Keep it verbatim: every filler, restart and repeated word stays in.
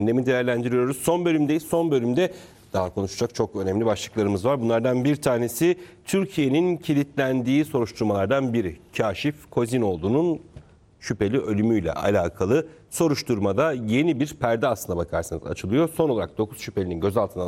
Gündemi değerlendiriyoruz. Son bölümdeyiz. Son bölümde daha konuşacak çok önemli başlıklarımız var. Bunlardan bir tanesi Türkiye'nin kilitlendiği soruşturmalardan biri. Kaşif Kozinoğlu'nun şüpheli ölümüyle alakalı soruşturmada yeni bir perde aslına bakarsanız açılıyor. Son olarak dokuz şüphelinin gözaltına